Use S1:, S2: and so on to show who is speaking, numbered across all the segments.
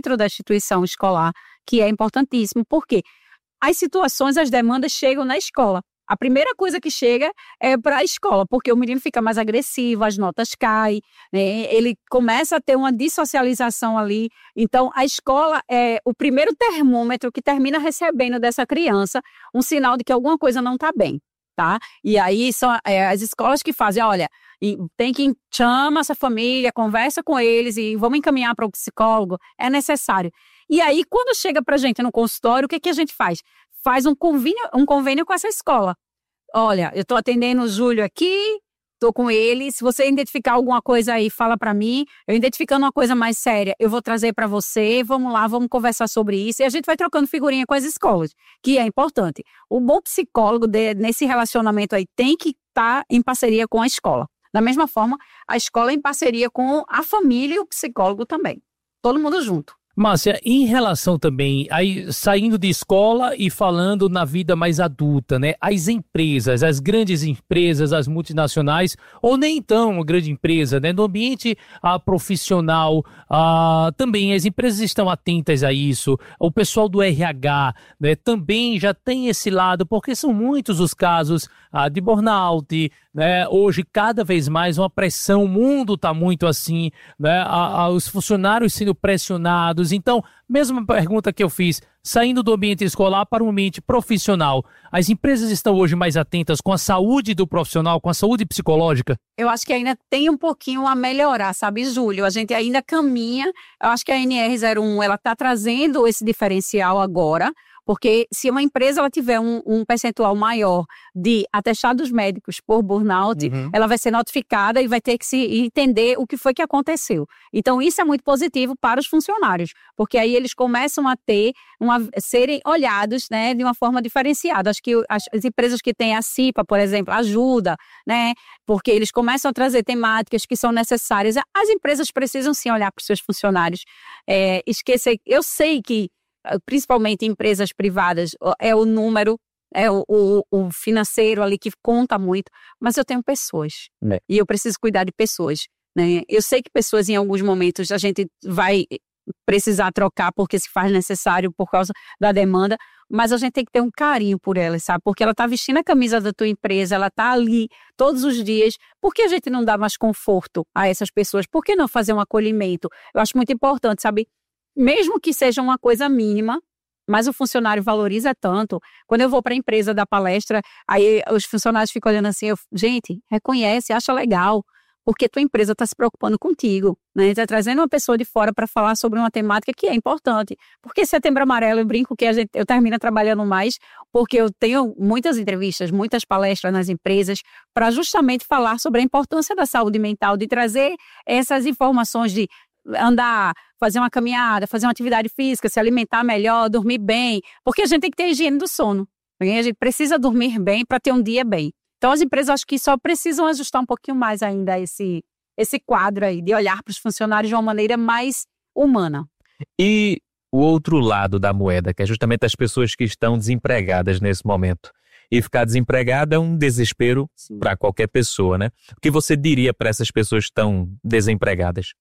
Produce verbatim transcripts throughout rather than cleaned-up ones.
S1: dentro da instituição escolar, que é importantíssimo. Por quê? As situações, as demandas chegam na escola. A primeira coisa que chega é para a escola, porque o menino fica mais agressivo, as notas caem, né? Ele começa a ter uma dissocialização ali. Então, a escola é o primeiro termômetro que termina recebendo dessa criança um sinal de que alguma coisa não está bem, tá? E aí são é, as escolas que fazem, olha, tem que chama essa família, conversa com eles e vamos encaminhar para o psicólogo, é necessário. E aí, quando chega para a gente no consultório, o que, que a gente faz? Faz um convênio, um convênio com essa escola. Olha, eu estou atendendo o Júlio aqui, estou com ele, se você identificar alguma coisa aí, fala para mim. Eu identificando uma coisa mais séria, eu vou trazer para você, vamos lá, vamos conversar sobre isso. E a gente vai trocando figurinha com as escolas, que é importante. O bom psicólogo de, nesse relacionamento aí tem que estar tá em parceria com a escola. Da mesma forma, a escola em parceria com a família e o psicólogo também. Todo mundo junto.
S2: Márcia, em relação também, aí, saindo de escola e falando na vida mais adulta, né? As empresas, as grandes empresas, as multinacionais, ou nem então uma grande empresa, né? No ambiente ah, profissional, ah, também as empresas estão atentas a isso. O pessoal do R H, né, também já tem esse lado, porque são muitos os casos ah, de burnout, né? Hoje, cada vez mais, uma pressão, o mundo está muito assim, né? A, a, os funcionários sendo pressionados. Então, mesma pergunta que eu fiz, saindo do ambiente escolar para o ambiente profissional, as empresas estão hoje mais atentas com a saúde do profissional, com a saúde psicológica?
S1: Eu acho que ainda tem um pouquinho a melhorar, sabe, Júlio? A gente ainda caminha. Eu acho que a N R zero um, ela está trazendo esse diferencial agora, porque se uma empresa ela tiver um, um percentual maior de atestados médicos por burnout, uhum. ela vai ser notificada e vai ter que se entender o que foi que aconteceu. Então, isso é muito positivo para os funcionários, porque aí eles começam a ter, uma, serem olhados, né, de uma forma diferenciada. Acho que as, as empresas que têm a CIPA, por exemplo, ajuda, né, porque eles começam a trazer temáticas que são necessárias. As empresas precisam sim olhar para os seus funcionários. É, esquecer, eu sei que principalmente em empresas privadas, é o número, é o, o, o financeiro ali que conta muito, mas eu tenho pessoas, é. e eu preciso cuidar de pessoas, né? Eu sei que pessoas em alguns momentos a gente vai precisar trocar porque se faz necessário por causa da demanda, mas a gente tem que ter um carinho por elas, sabe? Porque ela está vestindo a camisa da tua empresa, ela está ali todos os dias. Por que a gente não dá mais conforto a essas pessoas? Por que não fazer um acolhimento? Eu acho muito importante, sabe? Mesmo que seja uma coisa mínima, mas o funcionário valoriza tanto. Quando eu vou para a empresa dar palestra, aí os funcionários ficam olhando assim, eu, gente, reconhece, acha legal, porque tua empresa está se preocupando contigo, né? Está trazendo uma pessoa de fora para falar sobre uma temática que é importante. Porque Setembro Amarelo, eu brinco que a gente, eu termino trabalhando mais, porque eu tenho muitas entrevistas, muitas palestras nas empresas, para justamente falar sobre a importância da saúde mental, de trazer essas informações de andar, fazer uma caminhada, fazer uma atividade física, se alimentar melhor, dormir bem, porque a gente tem que ter a higiene do sono, né? A gente precisa dormir bem para ter um dia bem. Então as empresas acho que só precisam ajustar um pouquinho mais ainda esse, esse quadro aí, de olhar para os funcionários de uma maneira mais humana.
S3: E o outro lado da moeda, que é justamente as pessoas que estão desempregadas nesse momento. E ficar desempregado é um desespero para qualquer pessoa, né? O que você diria para essas pessoas que estão desempregadas?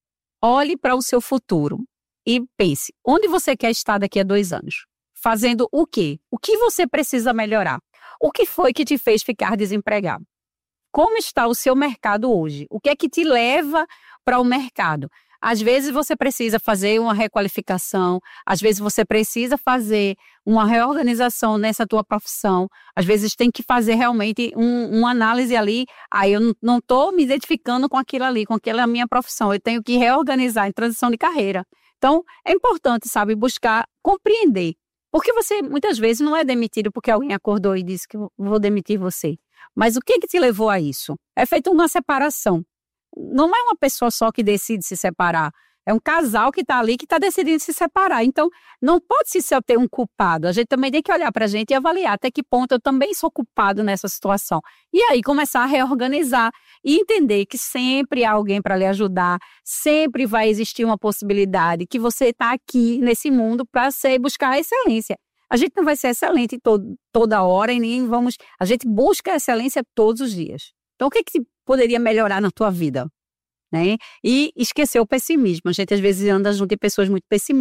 S1: Olhe para o seu futuro e pense, onde você quer estar daqui a dois anos? Fazendo o quê? O que você precisa melhorar? O que foi que te fez ficar desempregado? Como está o seu mercado hoje? O que é que te leva para o mercado? Às vezes você precisa fazer uma requalificação, às vezes você precisa fazer uma reorganização nessa tua profissão, às vezes tem que fazer realmente um, uma análise ali, aí eu não estou me identificando com aquilo ali, com aquela minha profissão, eu tenho que reorganizar em transição de carreira. Então, é importante, sabe, buscar compreender, porque você muitas vezes não é demitido porque alguém acordou e disse que eu vou demitir você, mas o que que te levou a isso? É feita uma separação. Não é uma pessoa só que decide se separar, é um casal que está ali que está decidindo se separar. Então, não pode se só ter um culpado. A gente também tem que olhar para a gente e avaliar até que ponto eu também sou culpado nessa situação. E aí começar a reorganizar e entender que sempre há alguém para lhe ajudar, sempre vai existir uma possibilidade, que você está aqui nesse mundo para buscar a excelência. A gente não vai ser excelente todo, toda hora e nem vamos... A gente busca a excelência todos os dias. Então, o que, que poderia melhorar na tua vida? Né? E esquecer o pessimismo. A gente às vezes anda junto de pessoas muito pessimistas.